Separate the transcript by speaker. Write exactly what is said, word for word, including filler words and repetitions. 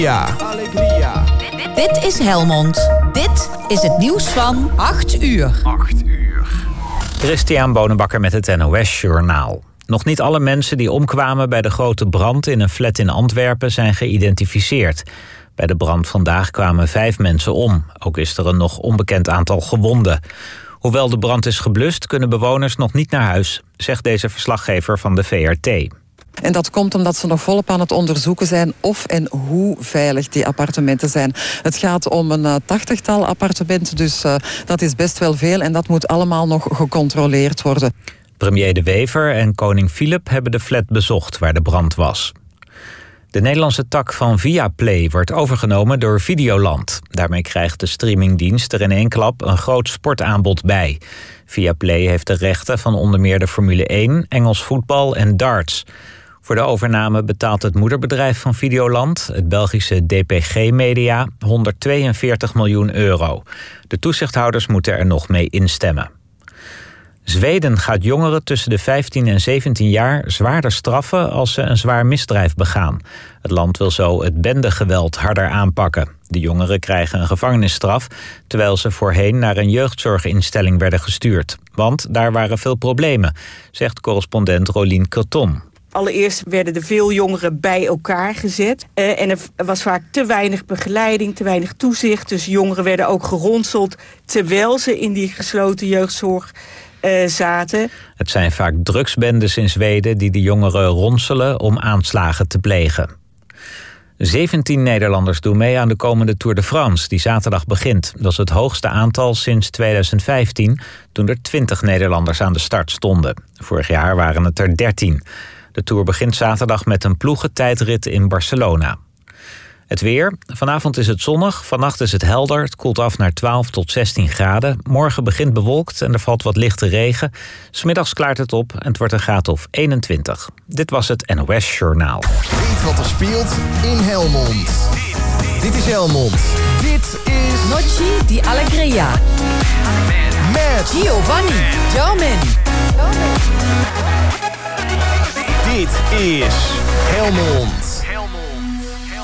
Speaker 1: Ja. Allegria.
Speaker 2: Dit is Helmond. Dit is het nieuws van acht uur.
Speaker 3: acht uur.
Speaker 4: Christian Bonenbakker met het N O S Journaal. Nog niet alle mensen die omkwamen bij de grote brand in een flat in Antwerpen zijn geïdentificeerd. Bij de brand vandaag kwamen vijf mensen om. Ook is er een nog onbekend aantal gewonden. Hoewel de brand is geblust, kunnen bewoners nog niet naar huis, zegt deze verslaggever van de V R T.
Speaker 5: En dat komt omdat ze nog volop aan het onderzoeken zijn of en hoe veilig die appartementen zijn. Het gaat om een uh, tachtigtal appartementen, dus uh, dat is best wel veel en dat moet allemaal nog gecontroleerd worden.
Speaker 4: Premier De Wever en koning Filip hebben de flat bezocht waar de brand was. De Nederlandse tak van Viaplay wordt overgenomen door Videoland. Daarmee krijgt de streamingdienst er in één klap een groot sportaanbod bij. Viaplay heeft de rechten van onder meer de Formule één, Engels voetbal en darts. Voor de overname betaalt het moederbedrijf van Videoland, het Belgische D P G Media, honderdtweeënveertig miljoen euro. De toezichthouders moeten er nog mee instemmen. Zweden gaat jongeren tussen de vijftien en zeventien jaar zwaarder straffen als ze een zwaar misdrijf begaan. Het land wil zo het bendegeweld harder aanpakken. De jongeren krijgen een gevangenisstraf, terwijl ze voorheen naar een jeugdzorginstelling werden gestuurd. Want daar waren veel problemen, zegt correspondent Rolien Creton.
Speaker 6: Allereerst werden er veel jongeren bij elkaar gezet. Uh, en er was vaak te weinig begeleiding, te weinig toezicht. Dus jongeren werden ook geronseld terwijl ze in die gesloten jeugdzorg uh, zaten.
Speaker 4: Het zijn vaak drugsbendes in Zweden die de jongeren ronselen om aanslagen te plegen. zeventien Nederlanders doen mee aan de komende Tour de France, die zaterdag begint. Dat is het hoogste aantal sinds tweeduizend vijftien, toen er twintig Nederlanders aan de start stonden. Vorig jaar waren het er dertien. De Tour begint zaterdag met een ploegentijdrit in Barcelona. Het weer. Vanavond is het zonnig, vannacht is het helder. Het koelt af naar twaalf tot zestien graden. Morgen begint bewolkt en er valt wat lichte regen. 'S Middags klaart het op en het wordt een graad of eenentwintig. Dit was het N O S Journaal.
Speaker 1: Weet wat er speelt in Helmond. Dit is Helmond. Dit is
Speaker 2: Noci di Allegria.
Speaker 1: Met
Speaker 2: Giovanni. German.
Speaker 1: Dit is Helmond.